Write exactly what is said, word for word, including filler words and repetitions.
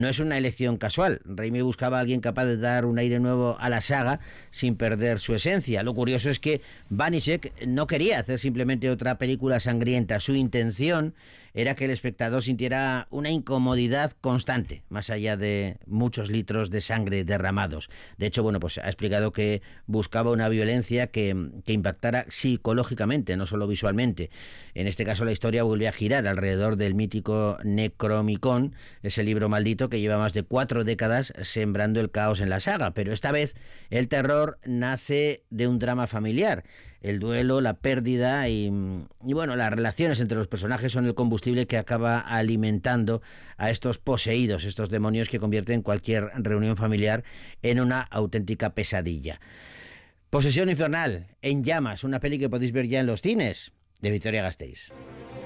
No es una elección casual. Raimi buscaba a alguien capaz de dar un aire nuevo a la saga sin perder su esencia. Lo curioso es que Banishek no quería hacer simplemente otra película sangrienta. Su intención era que el espectador sintiera una incomodidad constante, más allá de muchos litros de sangre derramados. De hecho, bueno, pues ha explicado que buscaba una violencia que, que impactara psicológicamente, no solo visualmente. En este caso, la historia vuelve a girar alrededor del mítico Necronomicon, ese libro maldito que lleva más de cuatro décadas sembrando el caos en la saga, pero esta vez el terror nace de un drama familiar. El duelo, la pérdida y, y bueno, las relaciones entre los personajes son el combustible que acaba alimentando a estos poseídos, estos demonios que convierten cualquier reunión familiar en una auténtica pesadilla. Posesión infernal, En llamas, una peli que podéis ver ya en los cines, de Vitoria Gasteiz.